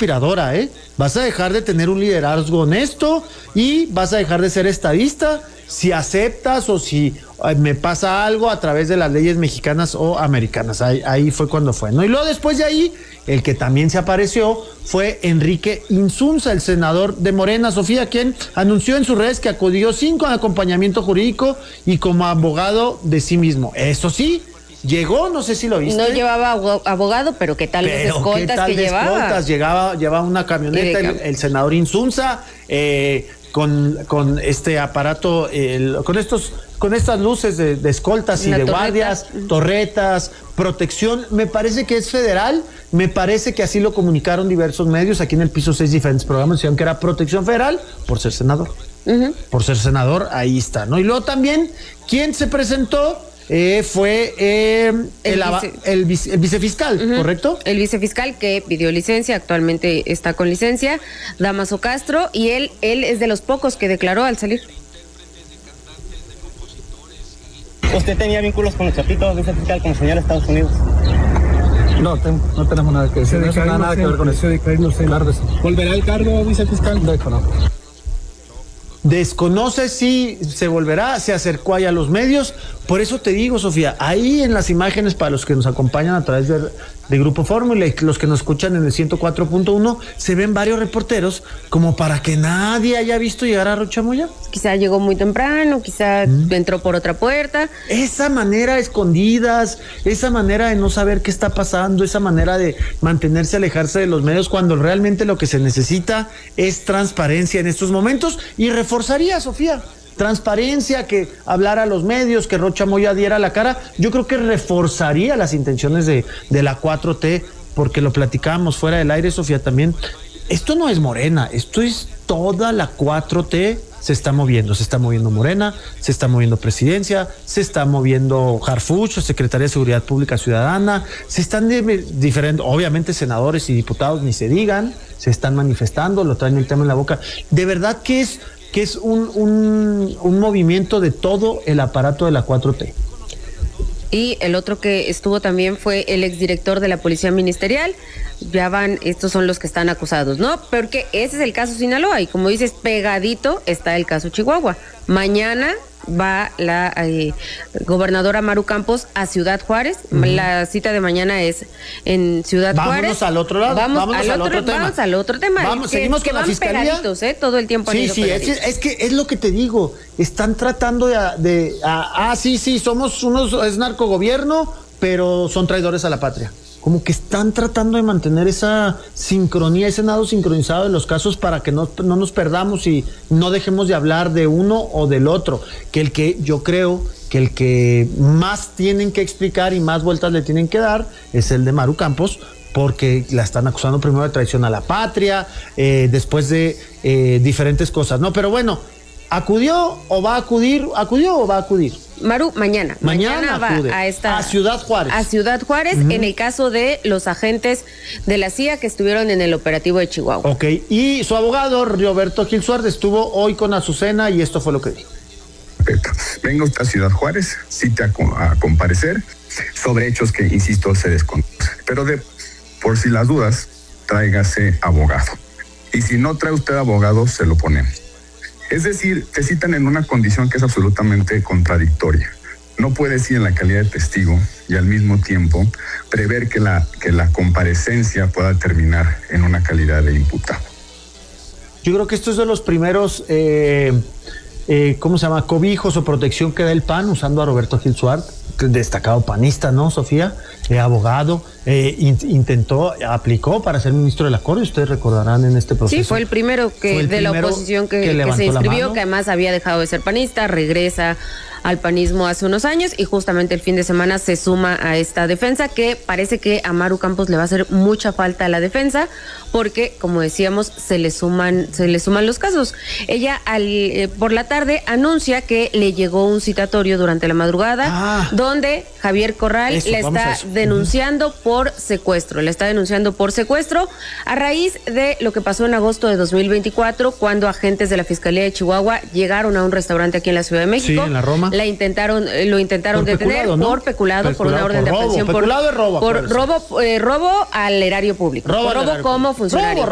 aspiradora, ¿eh? Vas a dejar de tener un liderazgo honesto y vas a dejar de ser estadista si aceptas o si me pasa algo a través de las leyes mexicanas o americanas. Ahí fue cuando fue, ¿no? Y luego después de ahí, el que también se apareció fue Enrique Insunza, el senador de Morena, Sofía, quien anunció en sus redes que acudió sin acompañamiento jurídico y como abogado de sí mismo. Eso sí, llegó, no sé si lo viste. No llevaba abogado, pero ¿qué tal los escoltas que llevaba? Llevaba una camioneta el senador Insunza, con este aparato, con estas luces de escoltas y de guardias, torretas, protección. Me parece que es federal, me parece que así lo comunicaron diversos medios. Aquí en el piso 6 diferentes programas decían que era protección federal por ser senador. Por ser senador, ahí está, ¿no? Y luego también, ¿quién se presentó? Fue el vicefiscal, ¿correcto? El vicefiscal que pidió licencia, actualmente está con licencia, Damaso Castro, y él es de los pocos que declaró al salir. ¿Usted tenía vínculos con los chapitos, vicefiscal, con el señor de Estados Unidos? No tenemos nada que decir, no tiene nada que ver con eso. Claro que sí. ¿Volverá el cargo, vicefiscal? Desconoce si se volverá, se acercó ahí a los medios. Por eso te digo, Sofía, ahí en las imágenes, para los que nos acompañan a través de Grupo Fórmula y los que nos escuchan en el 104.1, se ven varios reporteros como para que nadie haya visto llegar a Rocha Moya. Quizá llegó muy temprano, quizá entró por otra puerta. Esa manera escondidas, esa manera de no saber qué está pasando, esa manera de mantenerse, alejarse de los medios, cuando realmente lo que se necesita es transparencia en estos momentos. Y reforzaría, Sofía, transparencia, que hablara a los medios, que Rocha Moya diera la cara. Yo creo que reforzaría las intenciones de la 4T, porque lo platicábamos fuera del aire, Sofía, también. Esto no es Morena, esto es toda la 4T. Se está moviendo Morena, se está moviendo Presidencia, se está moviendo Harfuch, Secretaría de Seguridad Pública Ciudadana, se están diferentes, obviamente senadores y diputados, ni se digan, se están manifestando, lo traen el tema en la boca. De verdad que es un movimiento de todo el aparato de la 4T. Y el otro que estuvo también fue el exdirector de la Policía Ministerial. Ya van, estos son los que están acusados, ¿no? Porque ese es el caso Sinaloa y como dices, pegadito está el caso Chihuahua. Mañana va la gobernadora Maru Campos a Ciudad Juárez. La cita de mañana es en Ciudad Juárez. Vámonos al otro lado. Vamos al otro tema. Vamos, seguimos con la fiscalía. Pegaditos, todo el tiempo. Sí, es que es lo que te digo. Están tratando sí, somos es narcogobierno, pero son traidores a la patria. Como que están tratando de mantener esa sincronía, ese nado sincronizado de los casos para que no nos perdamos y no dejemos de hablar de uno o del otro. Yo creo que el que más tienen que explicar y más vueltas le tienen que dar es el de Maru Campos, porque la están acusando primero de traición a la patria, después de diferentes cosas, ¿no? Pero bueno, ¿acudió o va a acudir? Maru, mañana va a Ciudad Juárez. A Ciudad Juárez, en el caso de los agentes de la CIA que estuvieron en el operativo de Chihuahua. Ok, y su abogado, Roberto Gil Suárez, estuvo hoy con Azucena y esto fue lo que dijo. Venga usted a Ciudad Juárez, cita a comparecer sobre hechos que, insisto, se desconocen. Pero por si las dudas, tráigase abogado. Y si no trae usted abogado, se lo ponemos. Es decir, te citan en una condición que es absolutamente contradictoria. No puedes ir en la calidad de testigo y al mismo tiempo prever que la comparecencia pueda terminar en una calidad de imputado. Yo creo que esto es de los primeros, cobijos o protección que da el PAN usando a Roberto Gil Suárez, destacado panista, ¿no, Sofía? Abogado, aplicó para ser ministro de la Corte, ustedes recordarán en este proceso. Sí, fue el primero de la oposición que se inscribió, que además había dejado de ser panista, regresa al panismo hace unos años y justamente el fin de semana se suma a esta defensa que parece que a Maru Campos le va a hacer mucha falta a la defensa porque, como decíamos, se le suman los casos. Ella por la tarde anuncia que le llegó un citatorio durante la madrugada donde Javier Corral le está denunciando por secuestro. A raíz de lo que pasó en agosto de 2024 cuando agentes de la Fiscalía de Chihuahua llegaron a un restaurante aquí en la Ciudad de México. Sí, en la Roma. Lo intentaron detener peculado, ¿no? por peculado, por una orden de aprehensión. Peculado es robo. Robo al erario público. Robo como funcionario.